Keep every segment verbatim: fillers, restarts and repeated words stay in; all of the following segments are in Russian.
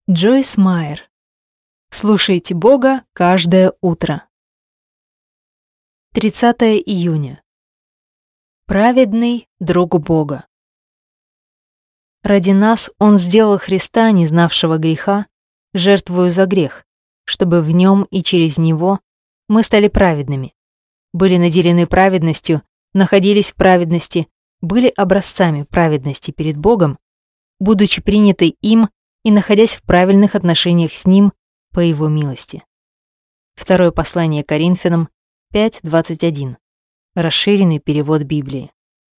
Джойс Майер. Слушайте Бога каждое утро. тридцатое июня. Праведный друг Бога. Ради нас Он сделал Христа, не знавшего греха, жертвою за грех, чтобы в Нем и через Него мы стали праведными, были наделены праведностью, находились в праведности, были образцами праведности перед Богом, будучи приняты им и находясь в правильных отношениях с Ним по Его милости. Второе послание Коринфянам пять двадцать один. Расширенный перевод Библии.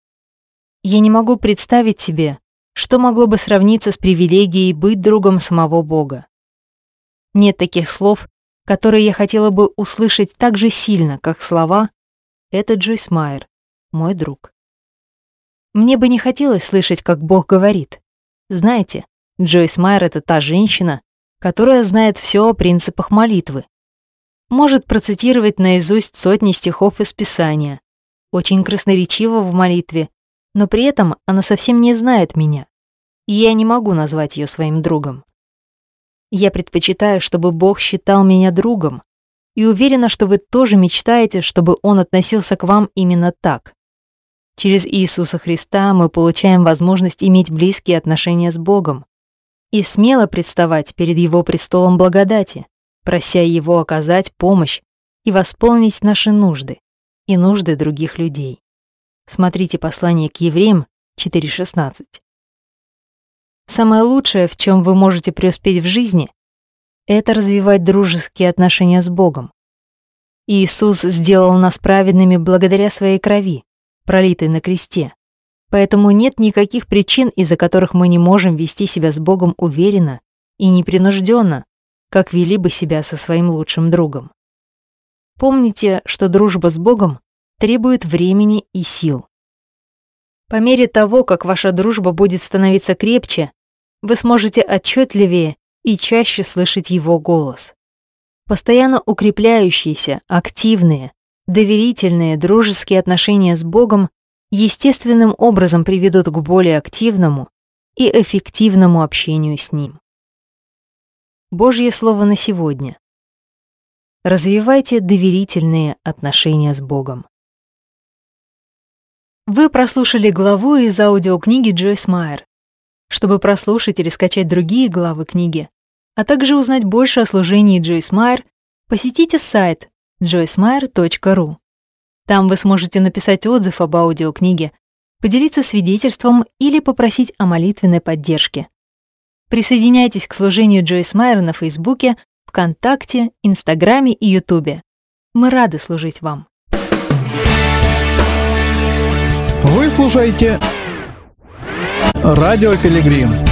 Я не могу представить себе, что могло бы сравниться с привилегией быть другом самого Бога. Нет таких слов, которые я хотела бы услышать так же сильно, как слова «Это Джойс Майер, мой друг». Мне бы не хотелось слышать, как Бог говорит: «Знаете, Джойс Майер — это та женщина, которая знает все о принципах молитвы, может процитировать наизусть сотни стихов из Писания, очень красноречива в молитве, но при этом она совсем не знает меня, и я не могу назвать ее своим другом. Я предпочитаю, чтобы Бог считал меня другом, и уверена, что вы тоже мечтаете, чтобы Он относился к вам именно так. Через Иисуса Христа мы получаем возможность иметь близкие отношения с Богом и смело представать перед Его престолом благодати, прося Его оказать помощь и восполнить наши нужды и нужды других людей. Смотрите послание к Евреям четыре шестнадцать. Самое лучшее, в чем вы можете преуспеть в жизни, это развивать дружеские отношения с Богом. Иисус сделал нас праведными благодаря своей крови, пролитой на кресте. Поэтому нет никаких причин, из-за которых мы не можем вести себя с Богом уверенно и непринужденно, как вели бы себя со своим лучшим другом. Помните, что дружба с Богом требует времени и сил. По мере того, как ваша дружба будет становиться крепче, вы сможете отчетливее и чаще слышать Его голос. Постоянно укрепляющиеся, активные, доверительные, дружеские отношения с Богом естественным образом приведут к более активному и эффективному общению с Ним. Божье слово на сегодня. Развивайте доверительные отношения с Богом. Вы прослушали главу из аудиокниги Джойс Майер. Чтобы прослушать или скачать другие главы книги, а также узнать больше о служении Джойс Майер, посетите сайт джойс майер точка ру. Там вы сможете написать отзыв об аудиокниге, поделиться свидетельством или попросить о молитвенной поддержке. Присоединяйтесь к служению Джойс Майер на Фейсбуке, ВКонтакте, Инстаграме и Ютубе. Мы рады служить вам. Вы слушаете Радио Пилигрим.